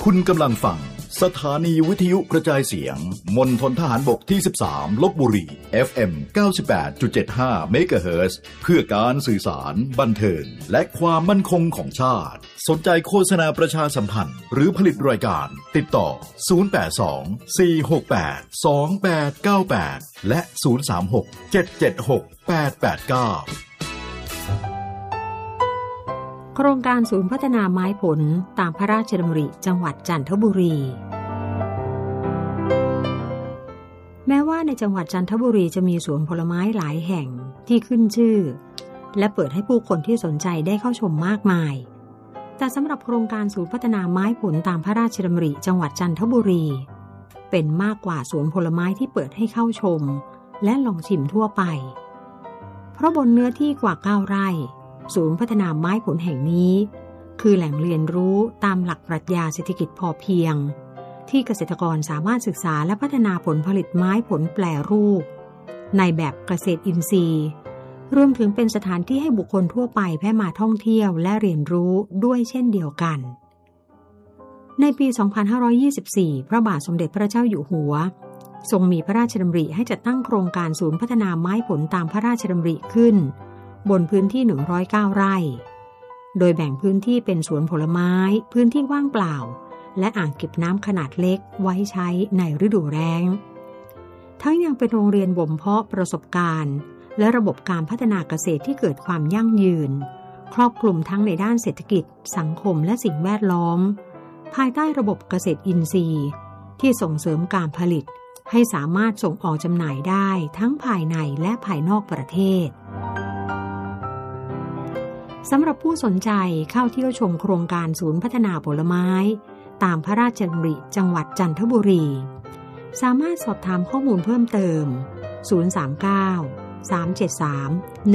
คุณกำลังฟังสถานีวิทยุกระจายเสียงมณฑลทหารบกที่13ลพบุรี FM 98.75 เมกะเฮิรตซ์เพื่อการสื่อสารบันเทิงและความมั่นคงของชาติสนใจโฆษณาประชาสัมพันธ์หรือผลิตรายการติดต่อ082 468 2898และ036 776 889 โครงการศูนย์พัฒนาไม้ผลตามพระราชดำริจังหวัดจันทบุรีแม้ว่าในจังหวัดจันทบุรีจะมีสวนผลไม้หลายแห่งที่ขึ้นชื่อและเปิดให้ผู้คนที่สนใจได้เข้าชมมากมายแต่สำหรับโครงการศูนย์พัฒนาไม้ผลตามพระราชดำริจังหวัดจันทบุรีเป็นมากกว่าสวนผลไม้ที่เปิดให้เข้าชมและลองชิมทั่วไปเพราะบนเนื้อที่กว่า9 ไร่ศูนย์พัฒนาไม้ผลแห่งนี้คือแหล่งเรียนรู้ตามหลักปรัชญาเศรษฐกิจพอเพียงที่เกษตรกรสามารถศึกษาและพัฒนาผลผลิตไม้ผลแปรรูปในแบบเกษตรอินทรีย์รวมถึงเป็นสถานที่ให้บุคคลทั่วไปแวะมาท่องเที่ยวและเรียนรู้ด้วยเช่นเดียวกันในปี 2524 พระบาทสมเด็จพระเจ้าอยู่หัวทรงมีพระราชดำริให้จัดตั้งโครงการศูนย์พัฒนาไม้ผลตามพระราชดำริขึ้นบนพื้นที่109 ไร่โดยแบ่งพื้นที่เป็นสวนผลไม้พื้นที่ว่างเปล่าและอ่างเก็บน้ำขนาดเล็กไว้ใช้ในฤดูแล้งทั้งยังเป็นโรงเรียนบ่มเพาะประสบการณ์และระบบการพัฒนาเกษตรที่เกิดความยั่งยืนครอบคลุมทั้งในด้านเศรษฐกิจสังคมและสิ่งแวดล้อมภายใต้ระบบเกษตรอินทรีย์ที่ส่งเสริมการผลิตให้สามารถส่งออกจำหน่ายได้ทั้งภายในและภายนอกประเทศสำหรับผู้สนใจเข้าเที่ยวชมโครงการศูนย์พัฒนาผลไม้ตามพระราชดำริจังหวัดจันทบุรีสามารถสอบถามข้อมูลเพิ่มเติม039 373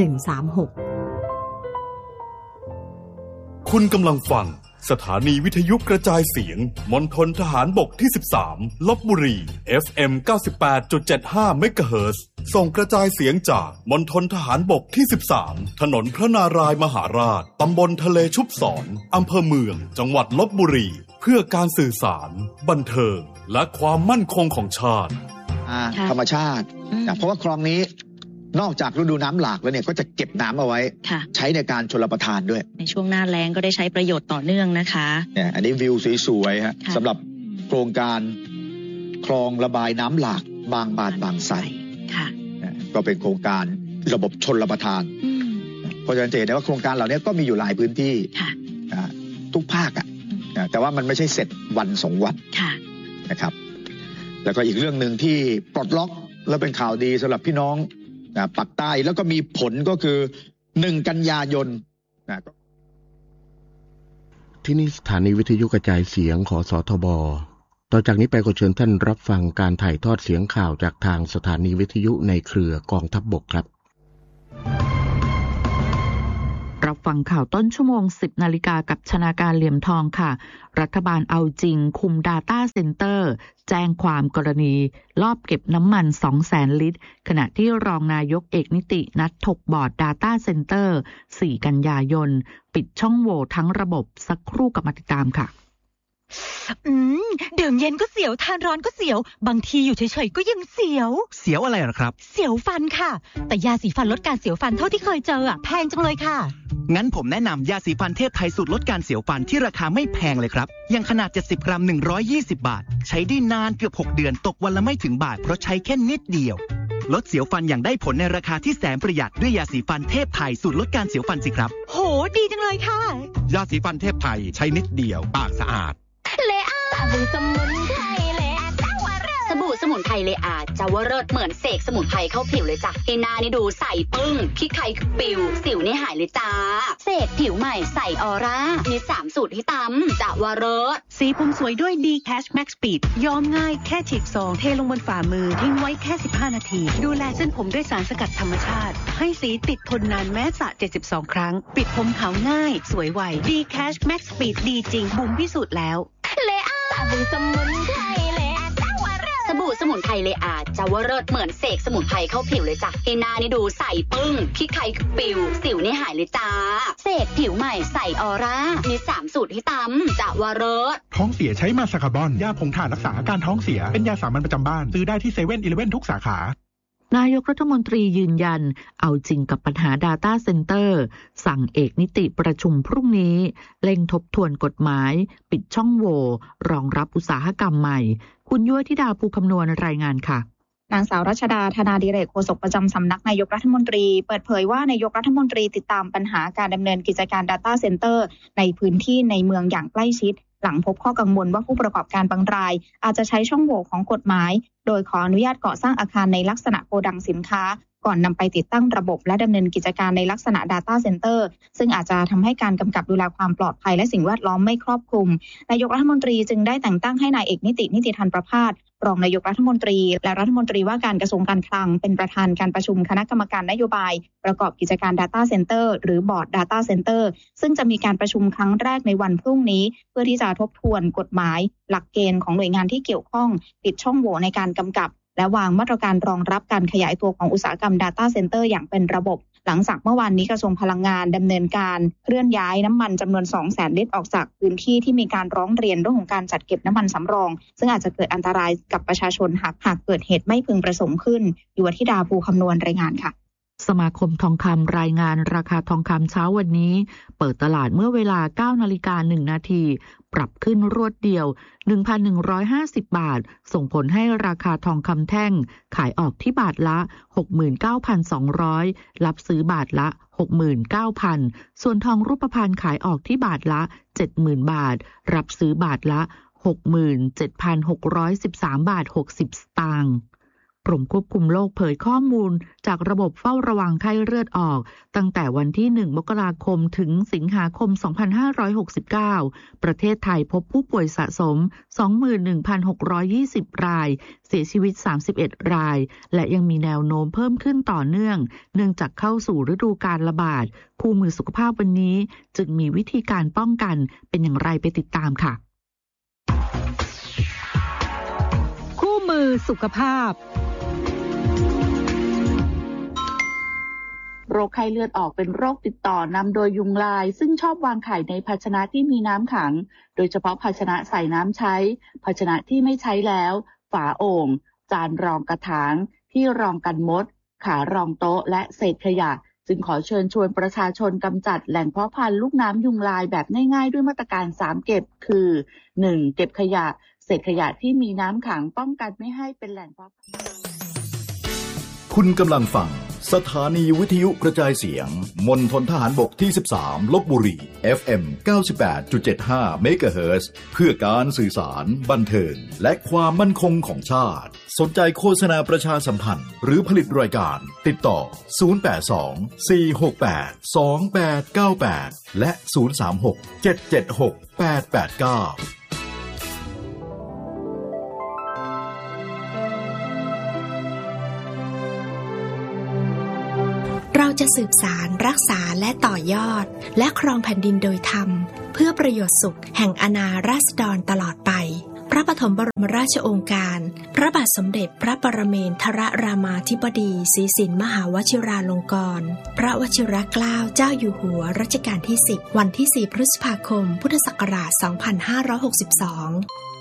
136 คุณกำลังฟังสถานีวิทยุกระจายเสียงมณฑลทหารบกที่13ลพบุรี FM 98.75 เมกะเฮิรตซ์ส่งกระจายเสียงจากมณฑลทหารบกที่13ถนนพระนารายมหาราชตำบลทะเลชุบศรอำเภอเมืองจังหวัดลพบุรีเพื่อการสื่อสารบันเทิงและความมั่นคงของชาติธรรมชาติเพราะว่าคลองนี้นอกจากฤดูน้ำหลากแล้วเนี่ยก็จะเก็บน้ำเอาไว้ใช้ในการชลประทานด้วยในช่วงหน้าแล้งก็ได้ใช้ประโยชน์ต่อเนื่องนะคะเนี่ยอันนี้วิวสวยๆฮะสำหรับโครงการคลองระบายน้ำหลากบางบานบางไทรก็เป็นโครงการระบบชลประทานเพราะฉะนั้นจะเห็นได้ว่าโครงการเหล่านี้ก็มีอยู่หลายพื้นที่ทุกภาคแต่ว่ามันไม่ใช่เสร็จวัน2 วันนะครับแล้วก็อีกเรื่องหนึ่งที่ปลดล็อกแล้วเป็นข่าวดีสำหรับพี่น้องปักใต้แล้วก็มีผลก็คือ1 กันยายนที่นี่สถานีวิทยุกระจายเสียงของสทบ.ต่อจากนี้ไปขอเชิญท่านรับฟังการถ่ายทอดเสียงข่าวจากทางสถานีวิทยุในเครือกองทัพบกครับรับฟังข่าวต้นชั่วโมง 10 นาฬิกากับชนาการเหลี่ยมทองค่ะรัฐบาลเอาจริงคุม Data Center แจ้งความกรณีลอบเก็บน้ำมัน 200,000 ลิตรขณะที่รองนายกเอกนิตินัดถกบอร์ด Data Center 4 กันยายนปิดช่องโหว่ทั้งระบบสักครู่กับมาติดตามค่ะดื่มเย็นก็เสียวทานร้อนก็เสียวบางทีอยู่เฉยๆก็ยังเสียวอะไรหรอครับเสียวฟันค่ะแต่ยาสีฟันลดการเสียวฟันเท่าที่เคยเจอแพงจังเลยค่ะงั้นผมแนะนำยาสีฟันเทพไทยสูตรลดการเสียวฟันที่ราคาไม่แพงเลยครับอย่างขนาด70 กรัม120 บาทใช้ได้นานเกือบ6 เดือนตกวันละไม่ถึงบาทเพราะใช้แค่นิดเดียวลดเสียวฟันอย่างได้ผลในราคาที่แสนประหยัดด้วยยาสีฟันเทพไทยสูตรลดการเสียวฟันสิครับโหดีจังเลยค่ะยาสีฟันเทพไทยใช้นิดเดียวปากสะอาดสบู่สมุนไพรเลอาจาวเริศสบู่สมุนไพรเลอาจาวเริศเหมือนเสกสมุนไพรเข้าผิวเลยจ้ะให้หน้านี่ดูใสปึ้งขี้ใครปิวสิวนี่หายเลยจ้าเสกผิวใหม่ใสออร่ามี3 สูตรให้ตำจาวเริศสีผมสวยด้วย D Cash Max Speed ย้อมง่ายแค่ฉีกซองเทลงบนฝ่ามือทิ้งไว้แค่15 นาทีดูแลเส้นผมด้วยสารสกัดธรรมชาติให้สีติดทนนานแม้สระ72 ครั้งปิดผมขาวง่ายสวยไว D Cash Max Speed ดีจริงบุ๋มพิสูจน์แล้วสบู่สมุนไพรเลอาจาวเริศสบู่สมุนนไพรเลอาจะว่าเลิศเหมือนเสกสมุนไพรเข้าผิวเลยจ้ะให้หน้านี่ดูใสปึ้งขี้ใครปิวสิวนี่หายเลยจ้าเสกผิวใหม่ใสออร่ามี3สูตรให้ตำจะว่าเลิศท้องเสียใช้มาสคาร์บอนยาผงถ่านรักษาอาการท้องเสียเป็นยาสามัญประจำบ้านซื้อได้ที่7-11ทุกสาขานายกรัฐมนตรียืนยันเอาจริงกับปัญหา Data Center สั่งเอกนิติประชุมพรุ่งนี้เร่งทบทวนกฎหมายปิดช่องโหว่รองรับอุตสาหกรรมใหม่คุณยั่วธิดาภูคำนวณรายงานค่ะนางสาวรัชดาธนาดิเรกโฆษกประจำสำนักนายกรัฐมนตรีเปิดเผยว่านายกรัฐมนตรีติดตามปัญหาการดำเนินกิจการ Data Center ในพื้นที่ในเมืองอย่างใกล้ชิดหลังพบข้อกังวลว่าผู้ประกอบการบางรายอาจจะใช้ช่องโหว่ของกฎหมายโดยขออนุญาตก่อสร้างอาคารในลักษณะโกดังสินค้าก่อนนำไปติดตั้งระบบและดำเนินกิจการในลักษณะ Data Center ซึ่งอาจจะทำให้การกำกับดูแลความปลอดภัยและสิ่งแวดล้อมไม่ครอบคลุมนายกรัฐมนตรีจึงได้แต่งตั้งให้นายเอกนิติธันประภาสรองนายกรัฐมนตรีและรัฐมนตรีว่าการกระทรวงการคลังเป็นประธานการประชุมคณะกรรมการนโยบายประกอบกิจการ Data Center หรือบอร์ด Data Center ซึ่งจะมีการประชุมครั้งแรกในวันพรุ่งนี้เพื่อที่จะทบทวนกฎหมายหลักเกณฑ์ของหน่วยงานที่เกี่ยวข้องปิดช่องโหว่ในการกำกับและวางมาตรการรองรับการขยายตัวของอุตสาหกรรม Data Center อย่างเป็นระบบหลังจากเมื่อวานนี้กระทรวงพลังงานดำเนินการเคลื่อนย้ายน้ำมันจำนวน 200,000 ลิตรออกจากพื้นที่ที่มีการร้องเรียนเรื่องของการจัดเก็บน้ำมันสำรองซึ่งอาจจะเกิดอันตรายกับประชาชนหากเกิดเหตุไม่พึงประสงค์ขึ้นยั่วธิดาภูคำนวณรายงานค่ะสมาคมทองคำรายงานราคาทองคำเช้าวันนี้เปิดตลาดเมื่อเวลา 9:01 น.ปรับขึ้นรวดเดียว 1,150 บาทส่งผลให้ราคาทองคำแท่งขายออกที่บาทละ 69,200 รับซื้อบาทละ 69,000 ส่วนทองรูปพรรณขายออกที่บาทละ 70,000 บาทรับซื้อบาทละ 67,613 บาท 60 สตางค์กรมควบคุมโรคเผยข้อมูลจากระบบเฝ้าระวังไข้เลือดออกตั้งแต่วันที่ 1 มกราคมถึงสิงหาคม 2569 ประเทศไทยพบผู้ป่วยสะสม 21,620 รายเสียชีวิต 31 รายและยังมีแนวโน้มเพิ่มขึ้นต่อเนื่องเนื่องจากเข้าสู่ฤดูการระบาดคู่มือสุขภาพวันนี้จึงมีวิธีการป้องกันเป็นอย่างไรไปติดตามค่ะคู่มือสุขภาพโรคไข้เลือดออกเป็นโรคติดต่อนำโดยยุงลายซึ่งชอบวางไข่ในภาชนะที่มีน้ำขังโดยเฉพาะภาชนะใส่น้ำใช้ภาชนะที่ไม่ใช้แล้วฝาโอ่งจานรองกระถางที่รองกันมดขารองโต๊ะและเศษขยะจึงขอเชิญชวนประชาชนกำจัดแหล่งเพาะพันธุ์ลูกน้ำยุงลายแบบง่ายๆด้วยมาตรการ3เก็บคือ 1. เก็บขยะเศษขยะที่มีน้ำขังป้องกันไม่ให้เป็นแหล่งเพาะพันธุ์คุณกำลังฟังสถานีวิทยุกระจายเสียงมณฑลทหารบกที่13ลพบุรี FM 98.75 เมกะเฮิรตซ์เพื่อการสื่อสารบันเทิงและความมั่นคงของชาติสนใจโฆษณาประชาสัมพันธ์หรือผลิตรายการติดต่อ082 468 2898และ036 776 889 เราจะสืบสารรักษาและต่อยอดและครองแผ่นดินโดยธรรมเพื่อประโยชน์สุขแห่งอาณาราษฎรตลอดไปพระปฐมบรมราชโองการพระบาทสมเด็จพระปรเมนทรรามาธิบดีศรีสินมหาวชิราลงกรณ์พระวชิรเกล้าเจ้าอยู่หัวรัชกาลที่10วันที่4 พฤษภาคมพุทธศักราช 2562